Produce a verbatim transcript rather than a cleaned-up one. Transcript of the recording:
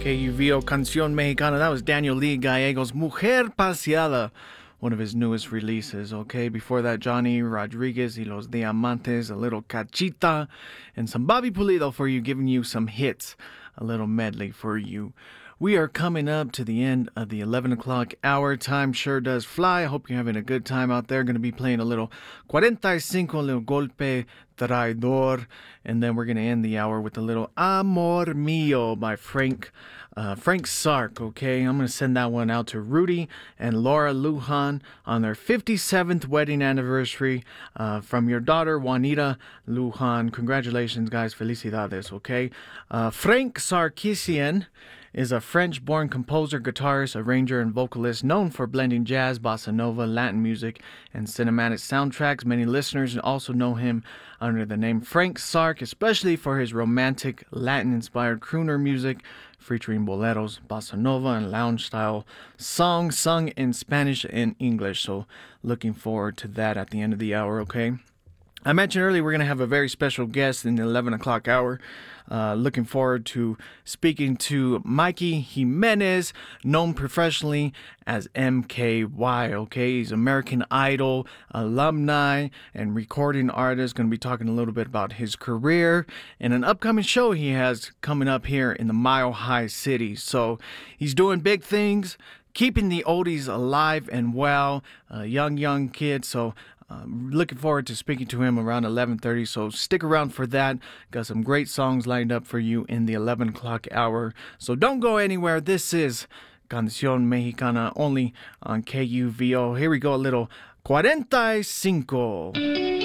K U V O Canción Mexicana. That was Daniel Lee Gallegos, Mujer Paseada, one of his newest releases, okay? Before that, Johnny Rodriguez y Los Diamantes, a little Cachita, and some Bobby Pulido for you, giving you some hits, a little medley for you. We are coming up to the end of the eleven o'clock hour. Time sure does fly. I hope you're having a good time out there. Going to be playing a little forty-five, a little Golpe Traidor, and then we're going to end the hour with a little Amor Mio by Frank uh, Frank Sark, okay? I'm going to send that one out to Rudy and Laura Lujan on their fifty-seventh wedding anniversary uh, from your daughter, Juanita Lujan. Congratulations, guys. Felicidades, okay? Uh, Frank Sarkisian is a French-born composer, guitarist, arranger, and vocalist known for blending jazz, bossa nova, Latin music, and cinematic soundtracks. Many listeners also know him under the name Frank Sark, especially for his romantic, Latin-inspired crooner music featuring boleros, bossa nova, and lounge-style songs sung in Spanish and English. So looking forward to that at the end of the hour, okay? I mentioned earlier we're going to have a very special guest in the eleven o'clock hour. Uh, looking forward to speaking to Mikey Jimenez, known professionally as M K Y, okay? He's American Idol alumni and recording artist. Going to be talking a little bit about his career and an upcoming show he has coming up here in the Mile High City. So he's doing big things, keeping the oldies alive and well, a young, young kid. So Um, looking forward to speaking to him around eleven thirty, so stick around for that. Got some great songs lined up for you in the eleven o'clock hour, so don't go anywhere. This is Canción Mexicana only on K U V O. Here we go, a little forty-five.